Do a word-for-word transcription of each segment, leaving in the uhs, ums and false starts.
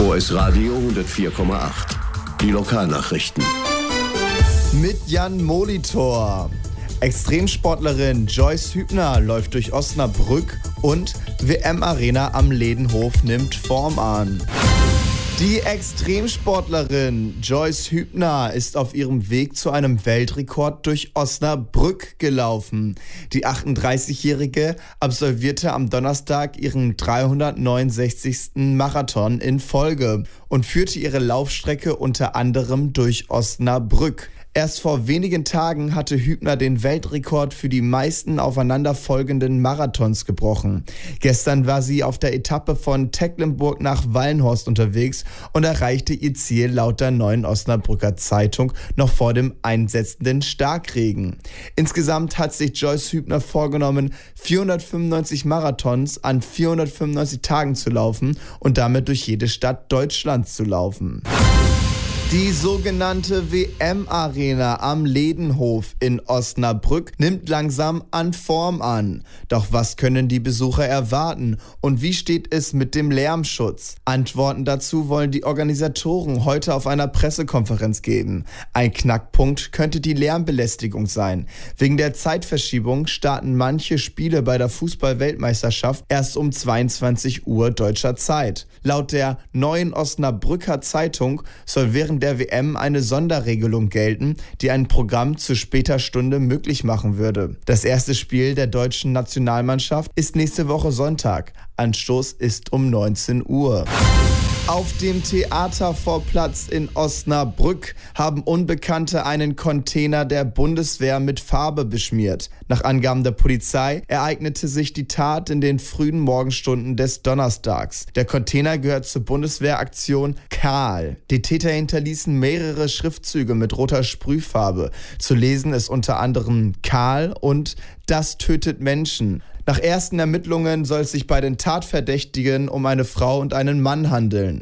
O S Radio hundertvier Komma acht. Die Lokalnachrichten. Mit Jan Molitor. Extremsportlerin Joyce Hübner läuft durch Osnabrück und W M-Arena am Ledenhof nimmt Form an. Die Extremsportlerin Joyce Hübner ist auf ihrem Weg zu einem Weltrekord durch Osnabrück gelaufen. Die achtunddreißigjährige absolvierte am Donnerstag ihren dreihundertneunundsechzigsten Marathon in Folge und führte ihre Laufstrecke unter anderem durch Osnabrück. Erst vor wenigen Tagen hatte Hübner den Weltrekord für die meisten aufeinanderfolgenden Marathons gebrochen. Gestern war sie auf der Etappe von Tecklenburg nach Wallenhorst unterwegs und erreichte ihr Ziel laut der Neuen Osnabrücker Zeitung noch vor dem einsetzenden Starkregen. Insgesamt hat sich Joyce Hübner vorgenommen, vierhundertfünfundneunzig Marathons an vierhundertfünfundneunzig Tagen zu laufen und damit durch jede Stadt Deutschlands zu laufen. Die sogenannte W M-Arena am Ledenhof in Osnabrück nimmt langsam an Form an. Doch was können die Besucher erwarten und wie steht es mit dem Lärmschutz? Antworten dazu wollen die Organisatoren heute auf einer Pressekonferenz geben. Ein Knackpunkt könnte die Lärmbelästigung sein. Wegen der Zeitverschiebung starten manche Spiele bei der Fußball-Weltmeisterschaft erst um zweiundzwanzig Uhr deutscher Zeit. Laut der Neuen Osnabrücker Zeitung soll während der W M eine Sonderregelung gelten, die ein Programm zu später Stunde möglich machen würde. Das erste Spiel der deutschen Nationalmannschaft ist nächste Woche Sonntag. Anstoß ist um neunzehn Uhr. Auf dem Theatervorplatz in Osnabrück haben Unbekannte einen Container der Bundeswehr mit Farbe beschmiert. Nach Angaben der Polizei ereignete sich die Tat in den frühen Morgenstunden des Donnerstags. Der Container gehört zur Bundeswehraktion Karl. Die Täter hinterließen mehrere Schriftzüge mit roter Sprühfarbe. Zu lesen ist unter anderem Karl und Das tötet Menschen. Nach ersten Ermittlungen soll es sich bei den Tatverdächtigen um eine Frau und einen Mann handeln.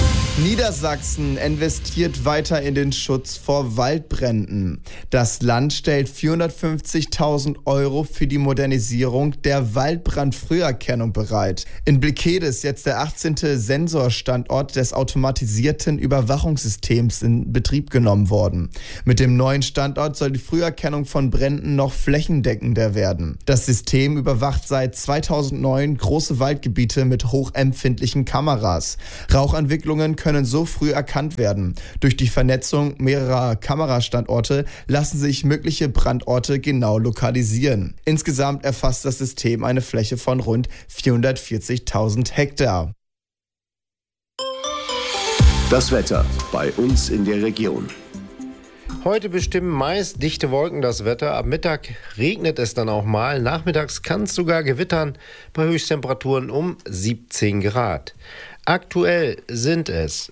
Niedersachsen investiert weiter in den Schutz vor Waldbränden. Das Land stellt vierhundertfünfzigtausend Euro für die Modernisierung der Waldbrandfrüherkennung bereit. In Blickede ist jetzt der achtzehnte Sensorstandort des automatisierten Überwachungssystems in Betrieb genommen worden. Mit dem neuen Standort soll die Früherkennung von Bränden noch flächendeckender werden. Das System überwacht seit zweitausendneun große Waldgebiete mit hochempfindlichen Kameras. Rauchentwicklungen können können so früh erkannt werden. Durch die Vernetzung mehrerer Kamerastandorte lassen sich mögliche Brandorte genau lokalisieren. Insgesamt erfasst das System eine Fläche von rund vierhundertvierzigtausend Hektar. Das Wetter bei uns in der Region. Heute bestimmen meist dichte Wolken das Wetter. Ab Mittag regnet es dann auch mal. Nachmittags kann es sogar gewittern bei Höchsttemperaturen um siebzehn Grad. Aktuell sind es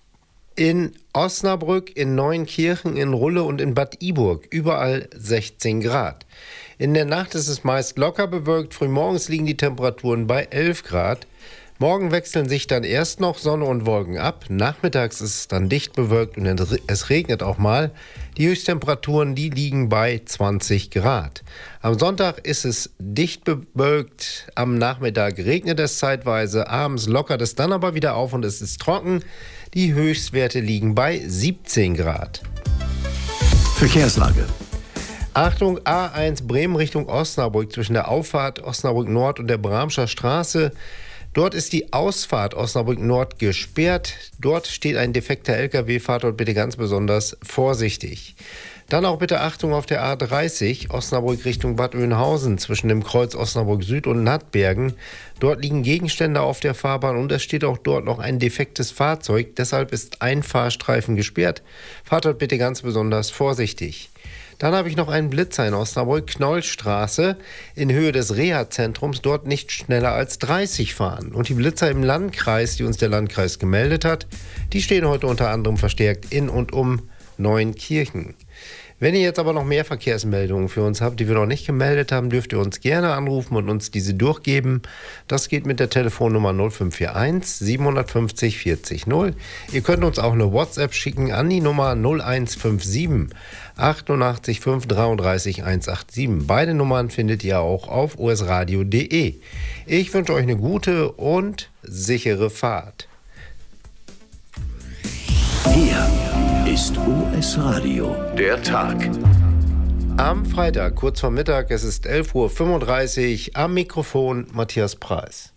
in Osnabrück, in Neuenkirchen, in Rulle und in Bad Iburg überall sechzehn Grad. In der Nacht ist es meist locker bewölkt. Frühmorgens liegen die Temperaturen bei elf Grad. Morgen wechseln sich dann erst noch Sonne und Wolken ab. Nachmittags ist es dann dicht bewölkt und es regnet auch mal. Die Höchsttemperaturen, die liegen bei zwanzig Grad. Am Sonntag ist es dicht bewölkt. Am Nachmittag regnet es zeitweise. Abends lockert es dann aber wieder auf und es ist trocken. Die Höchstwerte liegen bei siebzehn Grad. Verkehrslage. Achtung, A eins Bremen Richtung Osnabrück zwischen der Auffahrt Osnabrück Nord und der Bramscher Straße. Dort ist die Ausfahrt Osnabrück Nord gesperrt. Dort steht ein defekter L K W. Fahrt dort bitte ganz besonders vorsichtig. Dann auch bitte Achtung auf der A dreißig, Osnabrück Richtung Bad Oeynhausen, zwischen dem Kreuz Osnabrück Süd und Nattbergen. Dort liegen Gegenstände auf der Fahrbahn und es steht auch dort noch ein defektes Fahrzeug. Deshalb ist ein Fahrstreifen gesperrt. Fahrt dort bitte ganz besonders vorsichtig. Dann habe ich noch einen Blitzer in Osnabrück, Knollstraße, in Höhe des Reha-Zentrums, dort nicht schneller als dreißig fahren. Und die Blitzer im Landkreis, die uns der Landkreis gemeldet hat, die stehen heute unter anderem verstärkt in und um Neuenkirchen. Wenn ihr jetzt aber noch mehr Verkehrsmeldungen für uns habt, die wir noch nicht gemeldet haben, dürft ihr uns gerne anrufen und uns diese durchgeben. Das geht mit der Telefonnummer null fünf vier eins sieben fünf null vierzig null. Ihr könnt uns auch eine WhatsApp schicken an die Nummer null eins fünf sieben achtundachtzig fünf dreiunddreißig hundertsiebenundachtzig. Beide Nummern findet ihr auch auf osradio punkt de. Ich wünsche euch eine gute und sichere Fahrt. Hier ist U S Radio, der Tag. Am Freitag, kurz vor Mittag, es ist elf Uhr fünfunddreißig, am Mikrofon Matthias Preis.